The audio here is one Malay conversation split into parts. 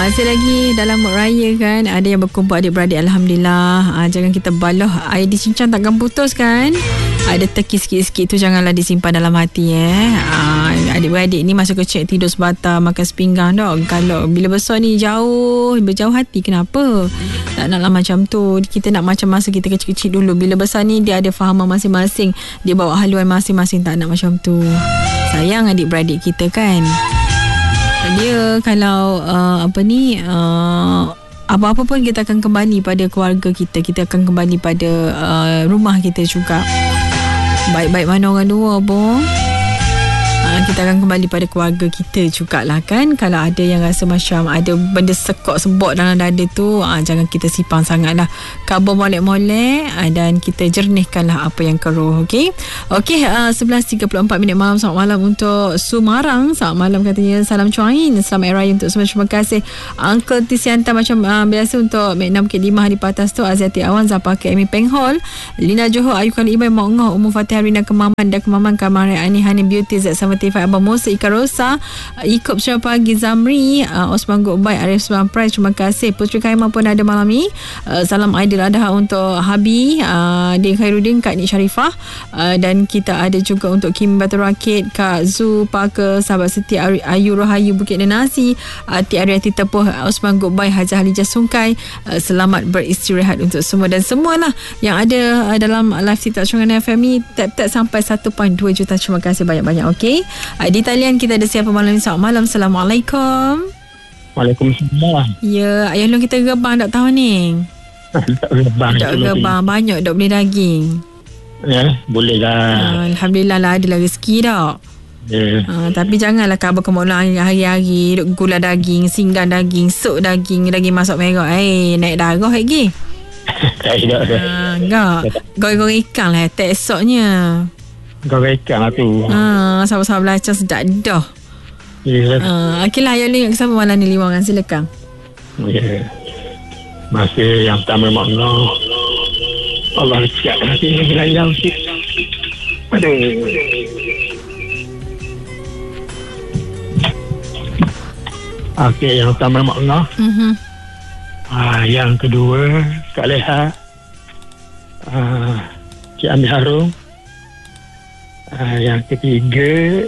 Masih lagi dalam mood raya kan. Ada yang berkumpul adik-beradik, Alhamdulillah. Jangan kita baloh air dicincang takkan putus kan. Ada teki sikit-sikit tu janganlah disimpan dalam hati adik-beradik ni masa kecil tidur sebatang, makan sepinggang dok. Kalau bila besar ni berjauh hati. Kenapa? Tak naklah macam tu. Kita nak macam masa kita kecil-kecil dulu. Bila besar ni dia ada fahaman masing-masing. Dia bawa haluan masing-masing. Tak nak macam tu. Sayang adik-beradik kita kan. Dia kalau apa-apa pun kita akan kembali pada keluarga kita. Kita akan kembali pada rumah kita juga. Baik-baik mana orang dua pun, kita akan kembali pada keluarga kita jugalah kan. Kalau ada yang rasa macam ada benda sebot dalam dada tu, jangan kita sipang sangatlah. Kabur molek-molek dan kita jernihkanlah apa yang keruh. Okey, 11.34 malam. Selamat malam untuk Sumarang. Selamat malam katanya. Salam cuain, selamat Hari Raya untuk semua. Terima kasih Uncle Tisianta macam biasa untuk Mek 6 Bukit 5 Hari Patas tu. Aziati Awan, Zapaka Amy Penghol, Lina Johor, Ayu Kali Ibai, Mak Ngoh, Ummu Fatih Harina Kemaman dan Kemaman Kamari Ani Hani Beauty Z75 Abang Musa Ika Rosa, Ikup Syarat Pagi Zamri, Osman Gokbai, Arif Sebang Price. Terima kasih. Putri Kaimah pun ada malam ni. Salam Aidil Adha untuk Habi, Din Khairuddin, Kak Nik Sharifah, dan kita ada juga untuk Kim Batu Rakit, Kak Zu Parker, sahabat setia Ayu Rohayu Bukit Nenasi, Ati Ariati Tepuh, Osman Gokbai, Hajah Halijah Sungkai. Selamat beristirahat untuk semua dan semualah yang ada dalam live TikTok Shongan FM ni. Tap-tap sampai 1.2 juta. Terima kasih banyak-banyak. Okey, di talian kita ada siapa malam ni? Selamat malam. Assalamualaikum. Waalaikumsalam. Ya, ayah long kita gebang tak tahu ni. Tak gebang. Banyak dok beli daging. Ya, boleh lah. Alhamdulillah lah, adalah rezeki dak. Ya. Tapi janganlah kabar kemolan hari-hari duk gula daging, singgan daging, sok daging masak merah. Naik darah lagi. Tak ada. Enggak. Goreng ikan lah tak esoknya. Goreng ikan lah tu. Sama-sama belacan sedap dah. Ya. Okeylah, ayah ingat sama malam ni 5 orang, silakan. Ya. Masa yang pertama makna Allah siap hati ni beraya sikit. Aduh. Okey, yang pertama makna. Yang kedua Kak Leha, Cik Amir Harum. Yang ketiga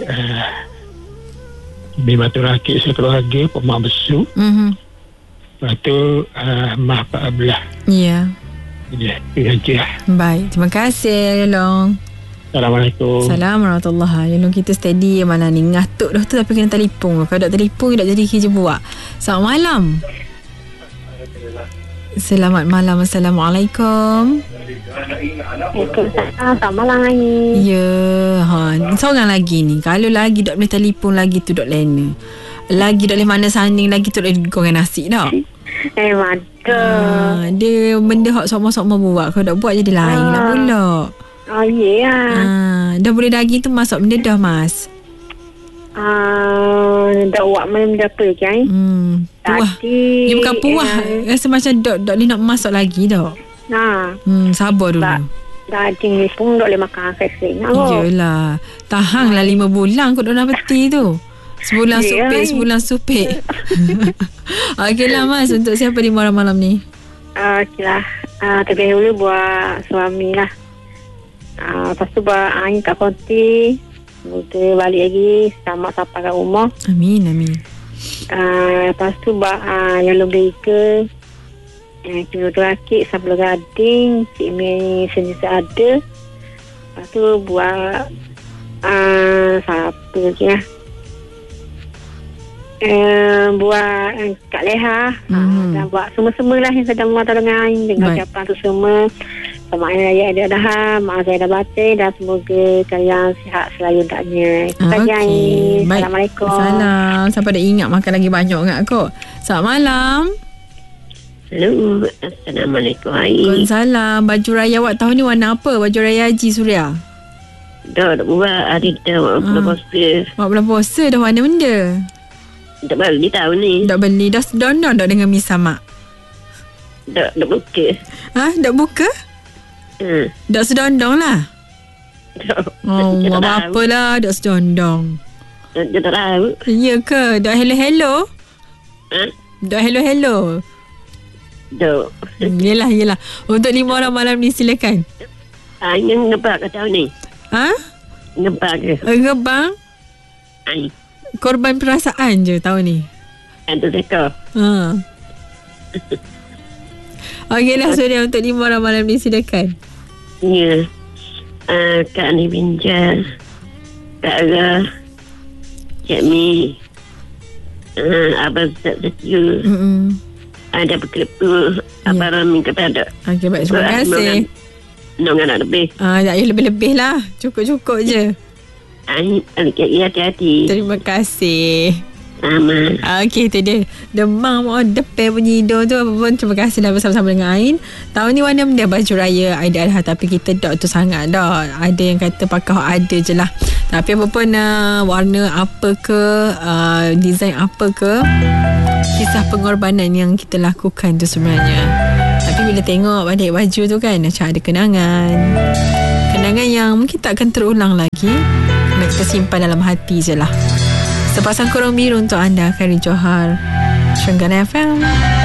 Batu Rakit sekeluarga, Pemak Besuk. Lepas tu Mah Pak Ablah. Ya. Ya, itu saja. Baik, terima kasih Long. Assalamualaikum. Assalamualaikum warahmatullahi. Long kita steady mana ni, ngatuk dah tu tapi kena telefon. Kalau tak telefon tak jadi kerja buat. Selamat malam. Selamat malam. Assalamualaikum. Selamat malam lagi. Ya, seorang lagi ni. Kalau lagi tak boleh telefon lagi tu dok lena. Lagi tak boleh mana sanding lagi tu dok goreng nasi dak. Mata. Dia benda hak sama-sama buat. Kalau tak buat jadi lain lah pula. Dah boleh daging tu masak benda dah mas. Dah buat malam dah apa kan? Puah. Dia bukan puah. Rasa macam dok ni nak masak lagi dak. Sabar dulu. Daging ni pun dok boleh makan kesing. Yelah. Tahanlah 5 bulan kot dah peti tu. Sebulan supik. Okeylah mas, untuk siapa di malam ni? Okeylah. Terlebih dulu buat suami lah. Lepas tu buat Ain Kak Konti. Semoga balik lagi selamat sampai kat rumah. Amin. Lepas tu buat yang lebih ke Cik Batu Rakit, Sabla Gading, Cik Mei sendiri ada. Lepas tu buat siapa lagi lah, buat Kak Leha, dan buat semua-semua lah yang sedang memantau dengan Ain dengan ucapan tu semua. Selamat Hari Raya Aidiladha, maaf saya dah baca, dan semoga kalian sihat selalu hendaknya. Okey, baik. Assalamualaikum. Salam. Sampai dah ingat makan lagi banyak enggak kot. Selamat malam. Hello. Assalamualaikum. Waalaikumsalam. Baju raya awak tahun ni warna apa? Baju raya Haji Suria? Dah buat hari dah bulan puasa. Bulan puasa dah warna benda? Tak beli tahun ni. Tak beli. Dah sedondong tak dengan Miss Samak? Tak buka. Tak buka? Dah sedondong lah. Apalah dah sedondong. Dia tak tahu. Ya ke? Dah hello-hello? Dok hello. Dok. Yelah. Untuk 5 orang malam ni silakan. Yang ngebak ke tahun ni? Ngebak ke? Ngebang? Korban perasaan je tahun ni. Itu teka. Okeylah Suria, untuk 5 orang malam ni silakan. Ya. Kak Ani Binjal, Kak Ara, Cik Mi, Abang Zat Setiu, ada berkelepu, Abang Rami kepada. Okey, baik, terima kasih. Nongan nak lebih. Tak payah lebih-lebih lah. Cukup-cukup je. Hati-hati. Terima kasih. Aman. Okey, tu dia Demam depan bunyi hidung tu. Apa pun, terima kasih dah bersama-sama dengan Ain. Tahun ni warna dia baju raya Aidiladha, tapi kita tak tu sangat dah. Ada yang kata pakai ada je lah. Tapi apa pun, warna apa ke, design apa ke, kisah pengorbanan yang kita lakukan tu sebenarnya. Tapi bila tengok balik baju tu kan, macam ada kenangan yang mungkin tak akan terulang lagi. Kena kita simpan dalam hati je lah. Sepasang kurung biru untuk anda, Khairi Johar, Trengganu FM.